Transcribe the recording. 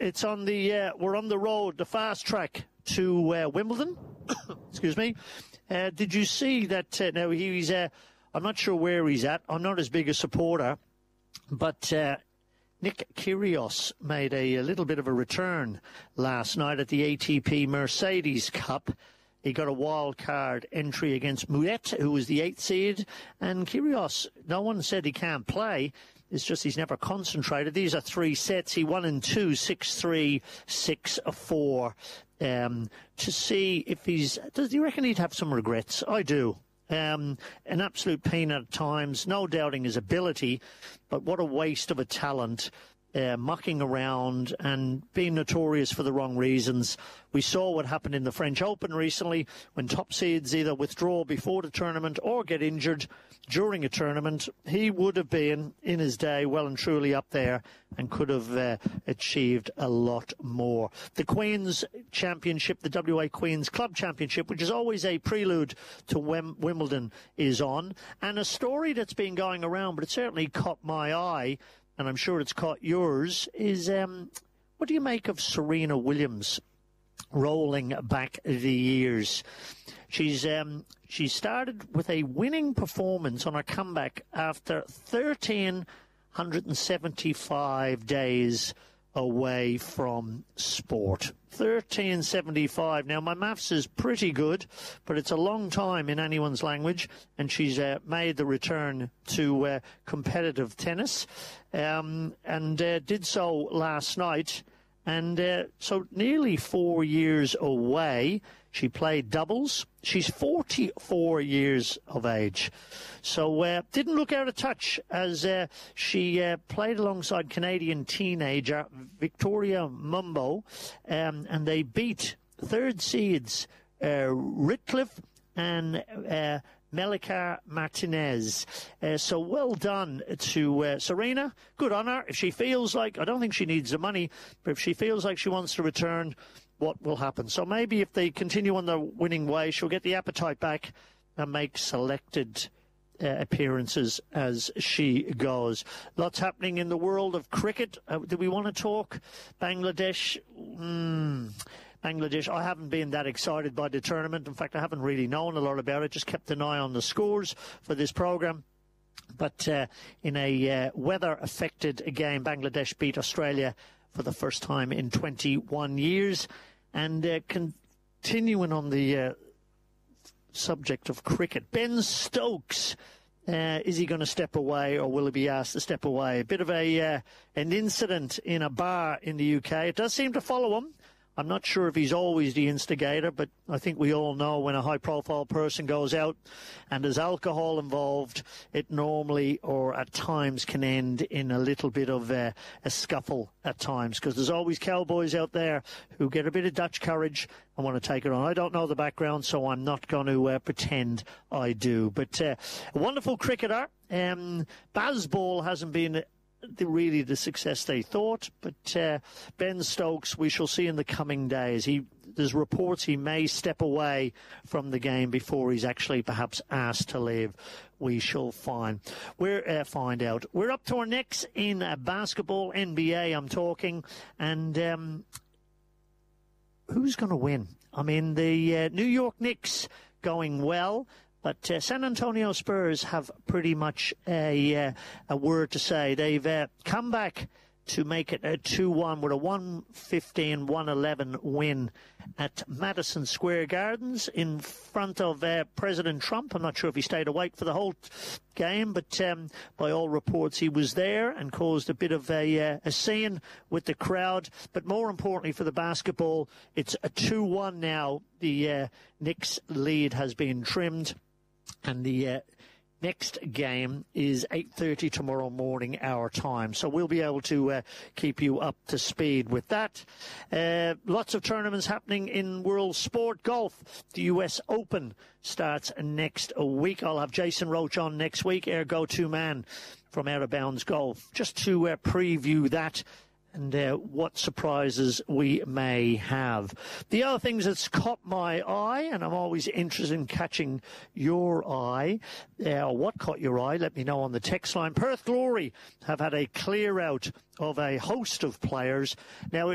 It's on the we're on the road, the fast track to Wimbledon. Excuse me. Did you see that? Now he's. I'm not sure where he's at. I'm not as big a supporter, but Nick Kyrgios made a little bit of a return last night at the ATP Mercedes Cup. He got a wild card entry against Muet, who was the 8th seed. And Kyrgios, no one said he can't play. It's just he's never concentrated. These are 3 sets. He won in 2, 6-3, 6-4. To see if does he reckon he'd have some regrets? I do. An absolute pain at times, no doubting his ability, but what a waste of a talent. Mucking around and being notorious for the wrong reasons. We saw what happened in the French Open recently when top seeds either withdraw before the tournament or get injured during a tournament. He would have been, in his day, well and truly up there and could have achieved a lot more. The Queen's Championship, the WA Queen's Club Championship, which is always a prelude to Wimbledon, is on. And a story that's been going around, but it certainly caught my eye, and I'm sure it's caught yours, is what do you make of Serena Williams rolling back the years? She started with a winning performance on her comeback after 1,375 days away from sport. 1375. Now, my maths is pretty good, but it's a long time in anyone's language, and she's made the return to competitive tennis, and did so last night. And so nearly 4 years away. She played doubles. She's 44 years of age. So didn't look out of touch as she played alongside Canadian teenager Victoria Mumbo. And they beat third seeds Ritcliffe and Melika Martinez. So well done to Serena. Good on her. If she feels like, I don't think she needs the money, but if she feels like she wants to return, what will happen? So maybe if they continue on the winning way, she'll get the appetite back and make selected appearances as she goes. Lots happening in the world of cricket. Do we want to talk Bangladesh? Bangladesh, I haven't been that excited by the tournament. In fact, I haven't really known a lot about it. Just kept an eye on the scores for this program. But in a weather-affected game, Bangladesh beat Australia for the first time in 21 years. And continuing on the subject of cricket, Ben Stokes, is he going to step away or will he be asked to step away? A bit of an incident in a bar in the UK. It does seem to follow him. I'm not sure if he's always the instigator, but I think we all know when a high-profile person goes out and there's alcohol involved, it normally or at times can end in a little bit of a scuffle at times, because there's always cowboys out there who get a bit of Dutch courage and want to take it on. I don't know the background, so I'm not going to pretend I do. But a wonderful cricketer. Bazball hasn't been really the success they thought, but Ben Stokes, we shall see in the coming days. There's reports he may step away from the game before he's actually perhaps asked to leave. We shall find out. We're up to our next in basketball, NBA I'm talking, and who's going to win? I mean, the New York Knicks going well, but San Antonio Spurs have pretty much a word to say. They've come back to make it a 2-1 with a 115-111 win at Madison Square Gardens in front of President Trump. I'm not sure if he stayed awake for the whole game, but by all reports he was there and caused a bit of a scene with the crowd. But more importantly for the basketball, it's a 2-1 now. The Knicks lead has been trimmed, and the next game is 8:30 tomorrow morning, our time. So we'll be able to keep you up to speed with that. Lots of tournaments happening in world sport. Golf, the US Open starts next week. I'll have Jason Roach on next week, Ergo two-man from Out of Bounds Golf, just to preview that and what surprises we may have. The other things that's caught my eye, and I'm always interested in catching your eye, what caught your eye, let me know on the text line. Perth Glory have had a clear out of a host of players. Now,